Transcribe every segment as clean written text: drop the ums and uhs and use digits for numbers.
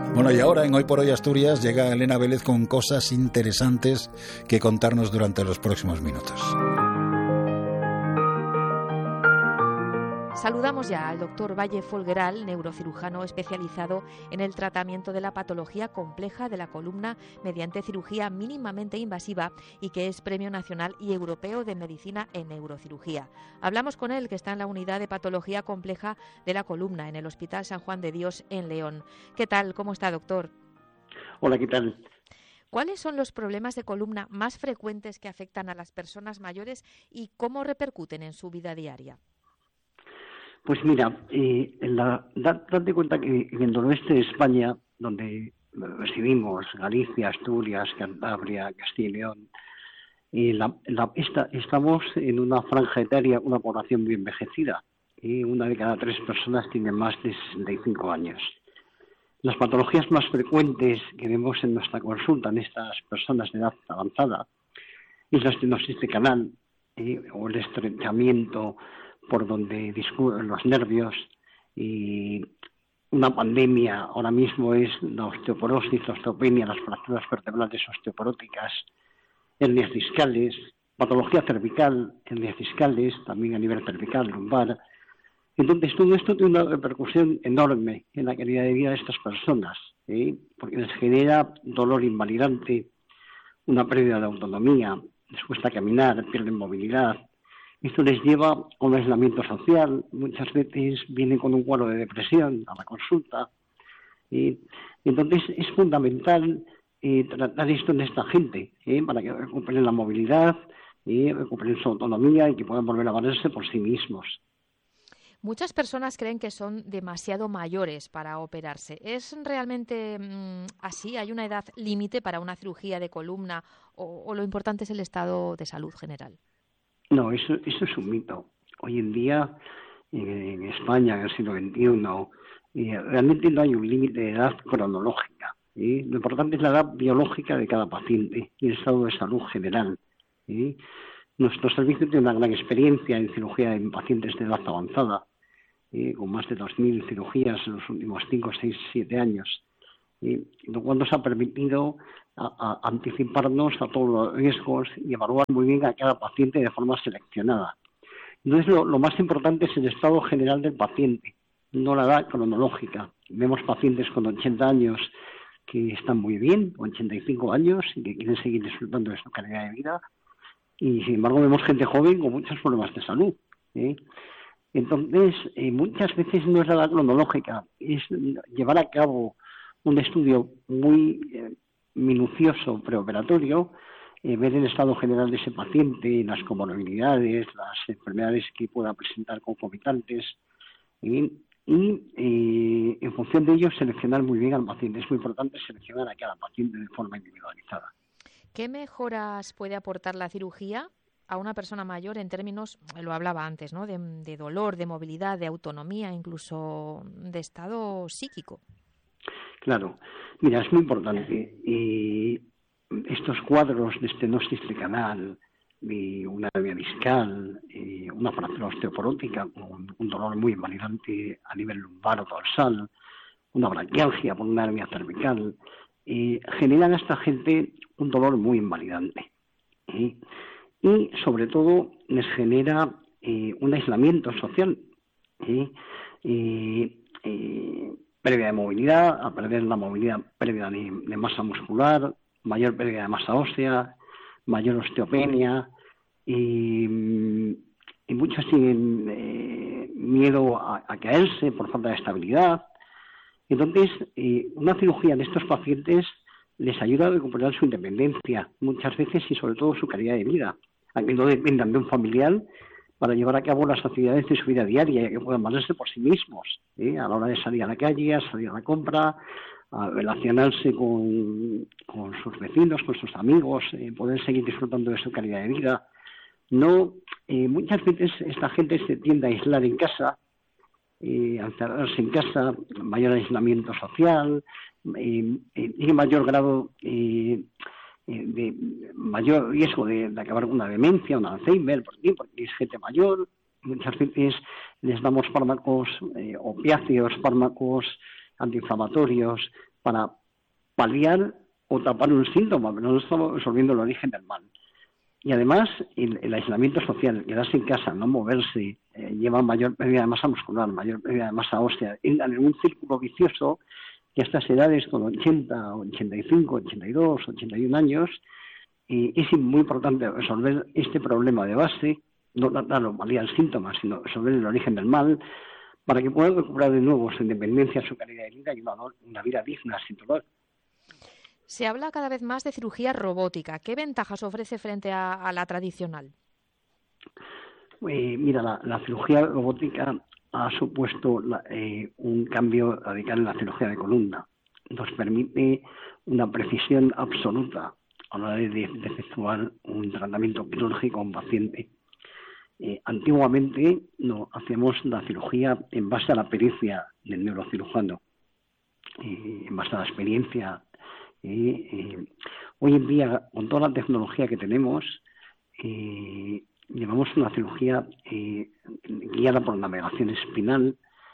Bueno, y ahora en Hoy por Hoy Asturias llega Elena Vélez con cosas interesantes que contarnos durante los próximos minutos. Saludamos ya al doctor Valle Folgueral, neurocirujano especializado en el tratamiento de la patología compleja de la columna mediante cirugía mínimamente invasiva y que es Premio Nacional y Europeo de Medicina en Neurocirugía. Hablamos con él, que está en la unidad de patología compleja de la columna en el Hospital San Juan de Dios en León. ¿Qué tal? ¿Cómo está, doctor? Hola, ¿qué tal? ¿Cuáles son los problemas de columna más frecuentes que afectan a las personas mayores y cómo repercuten en su vida diaria? Pues mira, date cuenta que en el noroeste de España, donde residimos, Galicia, Asturias, Cantabria, Castilla y León, estamos en una franja etaria, una población muy envejecida, y una de cada 3 personas tiene más de 65 años. Las patologías más frecuentes que vemos en nuestra consulta en estas personas de edad avanzada es la estenosis de canal o el estrechamiento por donde discurren los nervios, y una pandemia ahora mismo es la osteoporosis, la osteopenia, las fracturas vertebrales osteoporóticas, hernias discales, patología cervical, hernias discales, también a nivel cervical, lumbar. Entonces todo esto tiene una repercusión enorme en la calidad de vida de estas personas, porque les genera dolor invalidante, una pérdida de autonomía, les cuesta caminar, pierden movilidad. Esto les lleva a un aislamiento social, muchas veces vienen con un cuadro de depresión a la consulta. Entonces es fundamental tratar esto en esta gente, para que recuperen la movilidad, recuperen su autonomía y que puedan volver a valerse por sí mismos. Muchas personas creen que son demasiado mayores para operarse. ¿Es realmente así? ¿Hay una edad límite para una cirugía de columna o lo importante es el estado de salud general? No, eso es un mito. Hoy en día, en España, en el siglo XXI, realmente no hay un límite de edad cronológica. Lo importante es la edad biológica de cada paciente y el estado de salud general. Nuestro servicio tiene una gran experiencia en cirugía en pacientes de edad avanzada, con más de 2.000 cirugías en los últimos 5, 6, 7 años. Lo cual nos ha permitido a anticiparnos a todos los riesgos y evaluar muy bien a cada paciente de forma seleccionada. Entonces, lo más importante es el estado general del paciente, no la edad cronológica. Vemos pacientes con 80 años que están muy bien, 85 años, y que quieren seguir disfrutando de su calidad de vida, y sin embargo vemos gente joven con muchos problemas de salud. Entonces, muchas veces no es la edad cronológica, es llevar a cabo un estudio muy minucioso preoperatorio, ver el estado general de ese paciente, las comorbilidades, las enfermedades que pueda presentar concomitantes, y en función de ello seleccionar muy bien al paciente. Es muy importante seleccionar a cada paciente de forma individualizada. ¿Qué mejoras puede aportar la cirugía a una persona mayor en términos, lo hablaba antes, ¿no?, de dolor, de movilidad, de autonomía, incluso de estado psíquico? Claro, mira, es muy importante. Estos cuadros de estenosis de canal, una hernia discal, una fractura osteoporótica con un dolor muy invalidante a nivel lumbar o dorsal, una braquialgia por una hernia cervical, generan a esta gente un dolor muy invalidante. Y sobre todo les genera un aislamiento social. Pérdida de movilidad, a perder la movilidad, pérdida de masa muscular, mayor pérdida de masa ósea, mayor osteopenia, y muchos tienen miedo a caerse por falta de estabilidad. Entonces, una cirugía de estos pacientes les ayuda a recuperar su independencia, muchas veces, y sobre todo su calidad de vida, a que no dependan de un familiar para llevar a cabo las actividades de su vida diaria y que puedan valerse por sí mismos, a la hora de salir a la calle, a salir a la compra, a relacionarse con sus vecinos, con sus amigos, poder seguir disfrutando de su calidad de vida. No, muchas veces esta gente se tiende a aislar en casa, a encerrarse en casa, mayor aislamiento social, tiene mayor grado de mayor riesgo de acabar con una demencia, un Alzheimer, porque es gente mayor. Muchas veces les damos fármacos opiáceos, fármacos antiinflamatorios, para paliar o tapar un síntoma, pero no estamos resolviendo el origen del mal. Y además, el aislamiento social, quedarse en casa, no moverse, lleva mayor pérdida de masa muscular, mayor pérdida de masa ósea, en un círculo vicioso que a estas edades, con 80, 85, 82, 81 años, es muy importante resolver este problema de base, no paliar el síntoma, sino resolver el origen del mal, para que puedan recuperar de nuevo su independencia, su calidad de vida y una vida digna, sin dolor. Se habla cada vez más de cirugía robótica. ¿Qué ventajas ofrece frente a la tradicional? Mira, la cirugía robótica ha supuesto un cambio radical en la cirugía de columna. Nos permite una precisión absoluta a la hora de efectuar un tratamiento quirúrgico a un paciente. Antiguamente hacíamos la cirugía en base a la pericia del neurocirujano, en base a la experiencia. Hoy en día, con toda la tecnología que tenemos, llevamos una cirugía guiada por navegación espinal,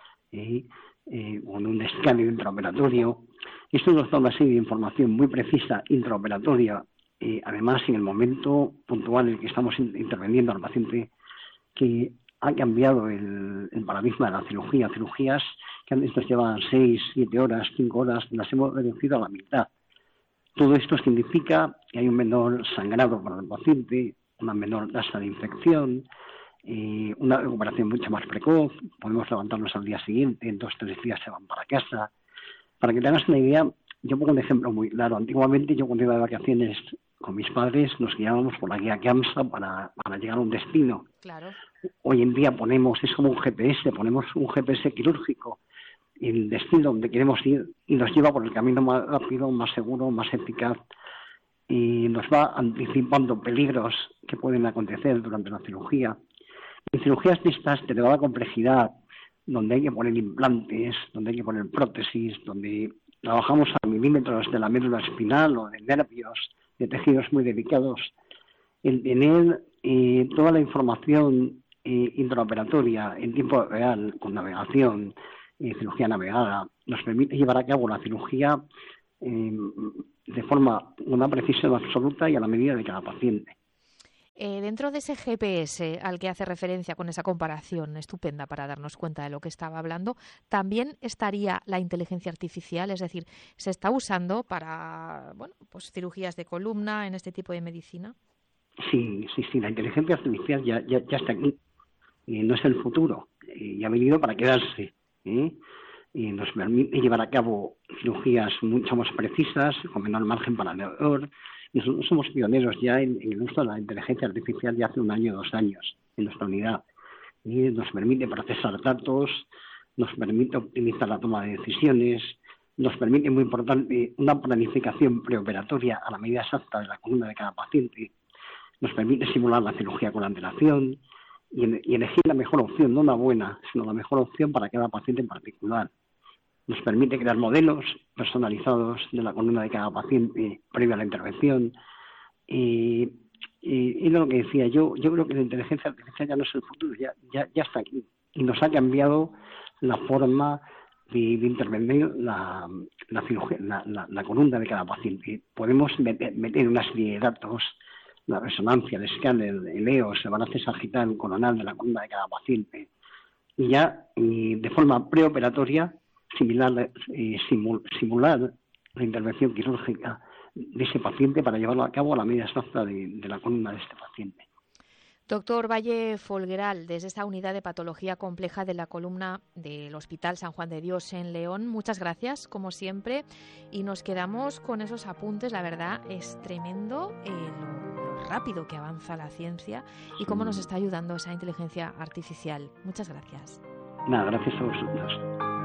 con un escáner intraoperatorio. Esto nos da una serie de información muy precisa intraoperatoria, además en el momento puntual en el que estamos interviniendo al paciente, que ha cambiado el paradigma de la cirugía. Cirugías que antes nos llevaban 6, 7 horas, 5 horas, las hemos reducido a la mitad. Todo esto significa que hay un menor sangrado para el paciente, una menor tasa de infección, una recuperación mucho más precoz. Podemos levantarnos al día siguiente, en 2 o 3 días se van para casa. Para que te hagas una idea, yo pongo un ejemplo muy claro. Antiguamente, yo cuando iba de vacaciones con mis padres, nos guiábamos por la guía Kamsa para llegar a un destino. Claro. Hoy en día es como un GPS, ponemos un GPS quirúrgico, el destino donde queremos ir, y nos lleva por el camino más rápido, más seguro, más eficaz, y nos va anticipando peligros que pueden acontecer durante la cirugía. En cirugías de estas de elevada complejidad, donde hay que poner implantes, donde hay que poner prótesis, donde trabajamos a milímetros de la médula espinal o de nervios, de tejidos muy delicados, el tener toda la información intraoperatoria en tiempo real, con navegación, cirugía navegada, nos permite llevar a cabo la cirugía de forma, una precisión absoluta y a la medida de cada paciente. Dentro de ese GPS al que hace referencia con esa comparación estupenda para darnos cuenta de lo que estaba hablando, también estaría la inteligencia artificial, es decir, ¿se está usando para cirugías de columna en este tipo de medicina? Sí, la inteligencia artificial ya está aquí, no es el futuro, y ha venido para quedarse, y nos permite llevar a cabo cirugías mucho más precisas, con menor margen para el error. Nosotros somos pioneros ya en el uso de la inteligencia artificial ya hace 1 año o 2 años en nuestra unidad. Y nos permite procesar datos, nos permite optimizar la toma de decisiones, nos permite, muy importante, una planificación preoperatoria a la medida exacta de la columna de cada paciente, nos permite simular la cirugía con antelación y elegir la mejor opción, no la buena, sino la mejor opción para cada paciente en particular. Nos permite crear modelos personalizados de la columna de cada paciente previo a la intervención. Y lo que decía, yo creo que la inteligencia artificial ya no es el futuro, ya está aquí. Y nos ha cambiado la forma de intervenir la cirugía, la columna de cada paciente. Podemos meter una serie de datos, la resonancia, el escáner, el EOS, el balance sagital coronal de la columna de cada paciente. Y ya de forma preoperatoria, simular la intervención quirúrgica de ese paciente para llevarlo a cabo a la medida exacta de la columna de este paciente. Doctor Valle Folgueral, desde esta unidad de patología compleja de la columna del Hospital San Juan de Dios en León, muchas gracias, como siempre, y nos quedamos con esos apuntes. La verdad es tremendo lo rápido que avanza la ciencia y cómo nos está ayudando esa inteligencia artificial. Muchas gracias. Nada, gracias a vosotros.